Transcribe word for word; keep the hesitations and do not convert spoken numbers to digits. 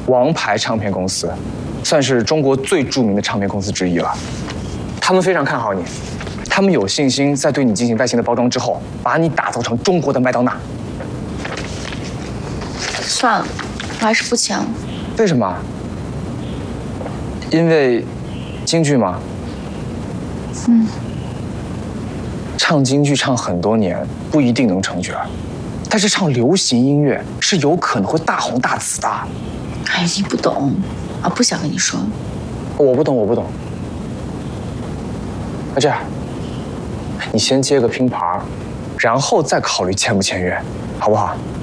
王牌唱片公司，算是中国最著名的唱片公司之一了。他们非常看好你，他们有信心在对你进行外形的包装之后，把你打造成中国的麦当娜。 算了，我还是不签了。 为什么？因为京剧吗？ 嗯。 唱京剧唱很多年不一定能成角，但是唱流行音乐是有可能会大红大紫的。 哎，你不懂，啊，不想跟你说。 我不懂，我不懂。那这样，你先接个拼盘，然后再考虑签不签约，好不好？